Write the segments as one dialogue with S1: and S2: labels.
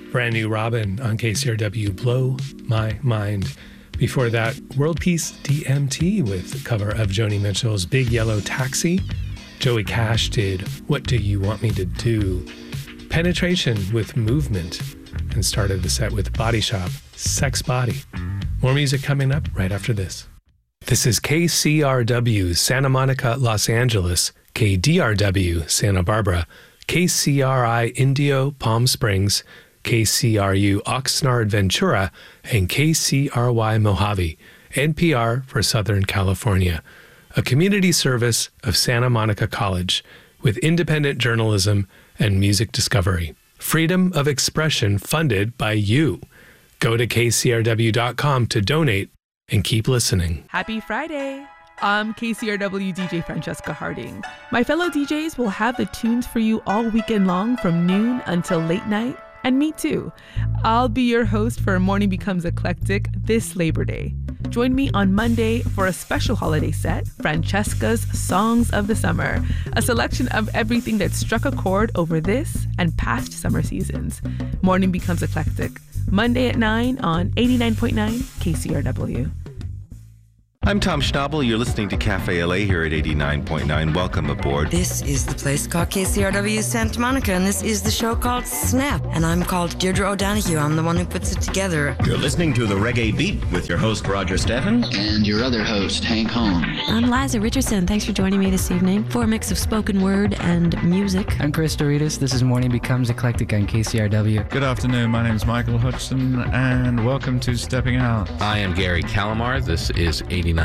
S1: Brand New Robin on KCRW, Blow My Mind. Before that, World Peace DMT with a cover of Joni Mitchell's Big Yellow Taxi. Joey Cash did What Do You Want Me to Do? Penetration with Movement, and started the set with Body Shop, Sex Body. More music coming up right after this. This is KCRW, Santa Monica, Los Angeles, KDRW, Santa Barbara, KCRI, Indio, Palm Springs, KCRU, Oxnard, Ventura, and KCRY, Mojave, NPR for Southern California, a community service of Santa Monica College with independent journalism and music discovery. Freedom of expression funded by you. Go to kcrw.com to donate and keep listening.
S2: Happy Friday! I'm KCRW DJ Francesca Harding. My fellow DJs will have the tunes for you all weekend long from noon until late night, and me too. I'll be your host for Morning Becomes Eclectic this Labor Day. Join me on Monday for a special holiday set, Francesca's Songs of the Summer, a selection of everything that struck a chord over this and past summer seasons. Morning Becomes Eclectic, Monday at 9 on 89.9 KCRW.
S3: I'm Tom Schnabel. You're listening to Cafe LA here at 89.9. Welcome aboard.
S4: This is the place called KCRW Santa Monica, and this is the show called Snap. And I'm called Deirdre O'Donoghue. I'm the one who puts it together.
S5: You're listening to The Reggae Beat with your host, Roger Steffen.
S6: And your other host, Hank Holmes.
S7: I'm Liza Richardson. Thanks for joining me this evening for a mix of spoken word and music.
S8: I'm Chris Doritas. This is Morning Becomes Eclectic on KCRW.
S9: Good afternoon. My name is Michael Hutchison, and welcome to Stepping Out.
S10: I am Gary Calamar. This is 89.9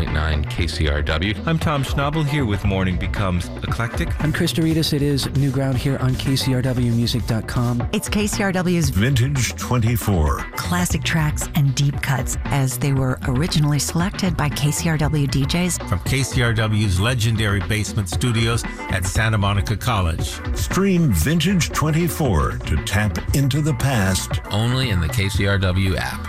S10: KCRW.
S11: I'm Tom Schnabel here with Morning Becomes Eclectic.
S12: I'm Chris Doritas. It is New Ground here on KCRWmusic.com.
S13: It's KCRW's
S14: Vintage 24.
S13: Classic tracks and deep cuts as they were originally selected by KCRW DJs.
S14: From KCRW's legendary basement studios at Santa Monica College. Stream Vintage 24 to tap into the past.
S10: Only in the KCRW app.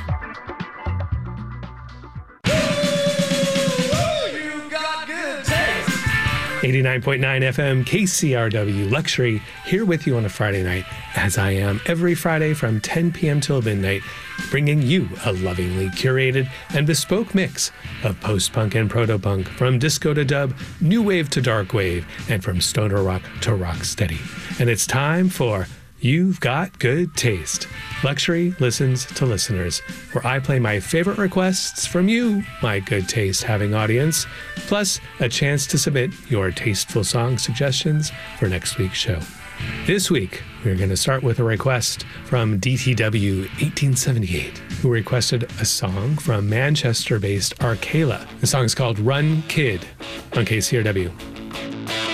S1: 89.9 FM KCRW Luxury, here with you on a Friday night, as I am every Friday from 10 p.m. till midnight, bringing you a lovingly curated and bespoke mix of post-punk and proto-punk, from disco to dub, new wave to dark wave, and from stoner rock to rock steady. And it's time for You've Got Good Taste. Luxury listens to listeners, where I play my favorite requests from you, my good taste having audience, plus a chance to submit your tasteful song suggestions for next week's show. This week, we're going to start with a request from DTW 1878, who requested a song from Manchester-based Arcala. The song is called Run Kid on KCRW.